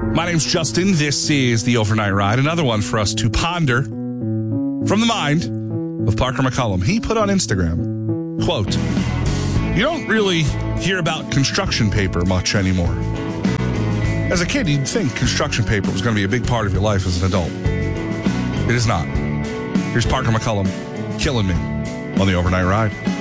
My name's Justin. This is the Overnight Ride. Another one for us to ponder from the mind of Parker McCollum. He put on Instagram, quote, "You don't really hear about construction paper much anymore. As a kid, you'd think construction paper was going to be a big part of your life as an adult. It is not." Here's Parker McCollum killing me on the Overnight Ride.